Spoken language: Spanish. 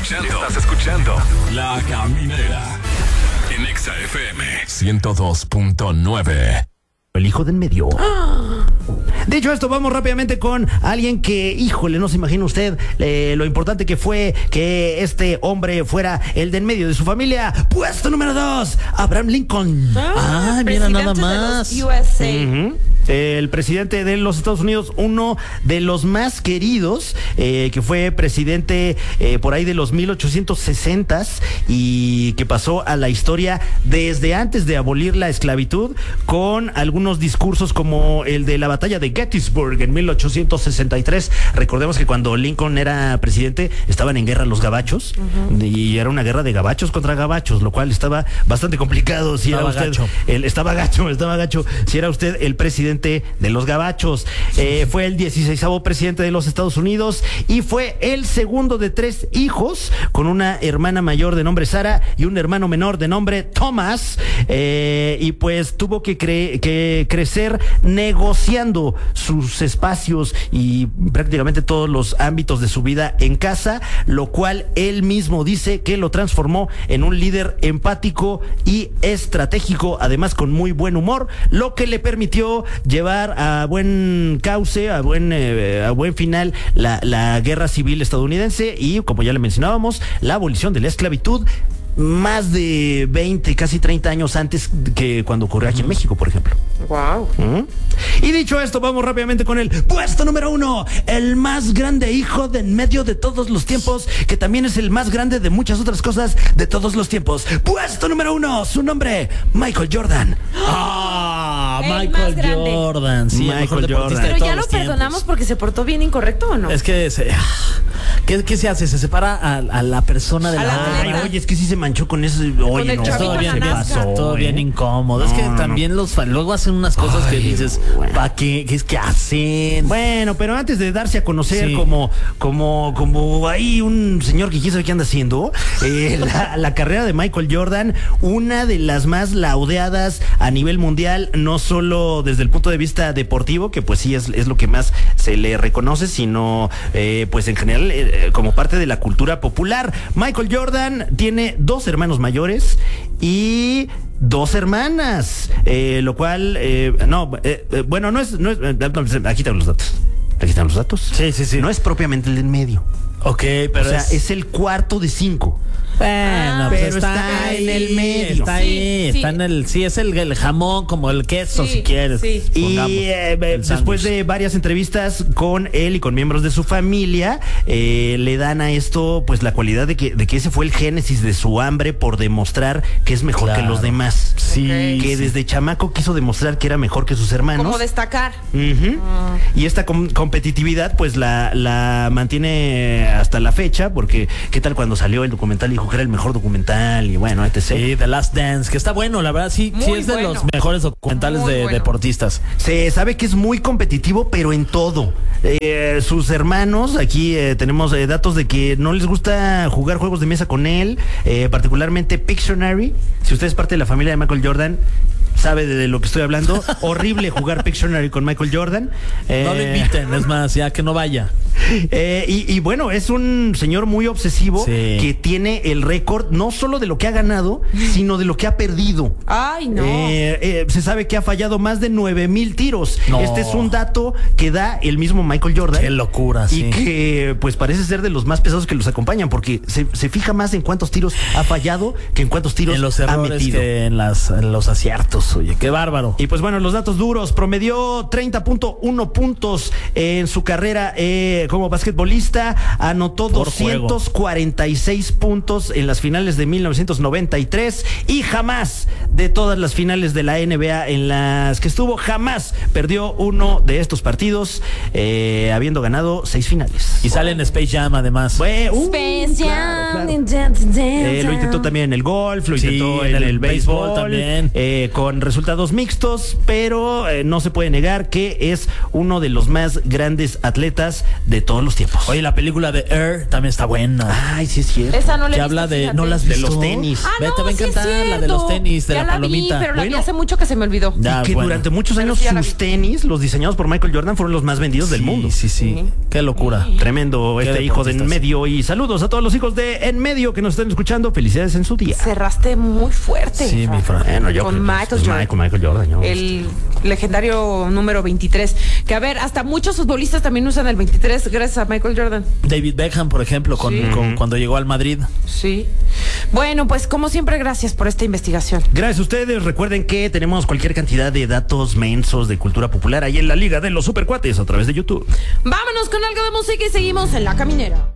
escuchando La Caminera en Exa FM 102.9. El hijo del medio. Dicho esto, vamos rápidamente con alguien que, híjole, no se imagina usted lo importante que fue que este hombre fuera el del medio de su familia. Puesto número 2, Abraham Lincoln. Mira nada más. El presidente de los Estados Unidos, uno de los más queridos, que fue presidente por ahí de los 1860s y que pasó a la historia desde antes de abolir la esclavitud, con algunos discursos como el de la batalla de Gettysburg en 1863. Recordemos que cuando Lincoln era presidente estaban en guerra los gabachos, y era una guerra de gabachos contra gabachos, lo cual estaba bastante complicado. Si era usted estaba gacho si era usted el presidente de los gabachos. Fue el 16º presidente de los Estados Unidos y fue el segundo de 3 hijos, con una hermana mayor de nombre Sarah y un hermano menor de nombre Thomas, y pues tuvo que crecer negociando sus espacios y prácticamente todos los ámbitos de su vida en casa, lo cual él mismo dice que lo transformó en un líder empático y estratégico, además con muy buen humor, lo que le permitió llevar a buen cauce, a buen final la guerra civil estadounidense y, como ya le mencionábamos, la abolición de la esclavitud más de 20, casi 30 años antes que cuando ocurrió aquí en México, por ejemplo. Wow. Y dicho esto, vamos rápidamente con el puesto número 1, el más grande hijo de en medio de todos los tiempos, que también es el más grande de muchas otras cosas de todos los tiempos. Puesto número 1, su nombre, Michael Jordan. Michael Jordan, sí, Michael Jordan. Pero ya lo perdonamos porque se portó bien incorrecto, ¿o no? Es que ¿qué se hace? Se separa a la persona de la oye, es que sí se manchó con eso. Oye, no, todo bien, pasó, todo bien incómodo. Es que también los fans luego hacen unas cosas que dices, ¿para qué? ¿Qué es que hacen? Bueno, pero antes de darse a conocer como hay un señor que quién sabe qué anda haciendo, la carrera de Michael Jordan, una de las más laudeadas a nivel mundial, no solo desde el punto de vista deportivo, que pues sí es lo que más se le reconoce, sino pues en general como parte de la cultura popular. Michael Jordan tiene 2 hermanos mayores y 2 hermanas, lo cual bueno, no es aquí están los datos. Sí. No es propiamente el del medio. Ok, pero o sea, es el cuarto de 5. Bueno, pero está en el medio. Está ahí, Sí. está en el... Sí, es el jamón, como el queso, si quieres. Sí. Y después de varias entrevistas con él y con miembros de su familia, le dan a esto pues la cualidad de que ese fue el génesis de su hambre por demostrar que es mejor que los demás. Sí. Que desde chamaco quiso demostrar que era mejor que sus hermanos. Como destacar. Y esta competitividad pues la mantiene hasta la fecha, porque qué tal cuando salió el documental y dijo que era el mejor documental y bueno, etc. Sí, The Last Dance, que está bueno, la verdad, sí es de los mejores documentales de deportistas. Se sabe que es muy competitivo, pero en todo. Sus hermanos, aquí tenemos datos de que no les gusta jugar juegos de mesa con él, particularmente Pictionary. Si usted es parte de la familia de Michael Jordan, sabe de lo que estoy hablando. Horrible jugar Pictionary con Michael Jordan. No lo inviten, es más, ya que no vaya. Y bueno, es un señor muy obsesivo, que tiene el récord no solo de lo que ha ganado, sino de lo que ha perdido. Ay, no. Se sabe que ha fallado más de 9,000 tiros. No. Este es un dato que da el mismo Michael Jordan. Qué locura, y que pues parece ser de los más pesados que los acompañan, porque se fija más en cuántos tiros ha fallado que en cuántos tiros en los ha errores metido. que en los aciertos. Oye, qué bárbaro. Y pues bueno, los datos duros: promedió 30.1 puntos en su carrera como basquetbolista, anotó Por 246 puntos en las finales de 1993 y jamás, de todas las finales de la NBA en las que estuvo, jamás perdió uno de estos partidos, habiendo ganado 6 finales. Y sale en Space Jam, además. Space Jam. Lo intentó también en el golf, lo intentó en el béisbol también. con resultados mixtos, pero no se puede negar que es uno de los más grandes atletas de todos los tiempos. Oye, la película de Air también está buena. Ay, sí es cierto. Esa no la he Que visto, habla de, fíjate. no las has De visto. los tenis. Ve, te va a sí es encantar la de cierto. los tenis, de Ya la la vi, palomita. pero la vi Bueno. hace mucho que se me olvidó. Ya, Y que bueno. durante muchos Pero años sí ya la vi. sus tenis, los diseñados por Michael Jordan, fueron los más vendidos del mundo. Sí, sí. Qué locura. Tremendo Qué este hijo de En deportistas. Medio. Y saludos a todos los hijos de En Medio que nos están escuchando. Felicidades en su día. Cerraste muy fuerte. Sí, mi Fran. Bueno, yo Con creo que Michael es Jordan. Michael Jordan. yo- El legendario número 23. Que a ver, hasta muchos futbolistas también usan el 23 gracias a Michael Jordan. David Beckham, por ejemplo, Sí. cuando llegó al Madrid. Sí. Bueno, pues como siempre, gracias por esta investigación. Gracias a ustedes. Recuerden que tenemos cualquier cantidad de datos mensos de cultura popular ahí en la Liga de los Supercuates a través de YouTube. Vámonos con algo de música y seguimos en La Caminera.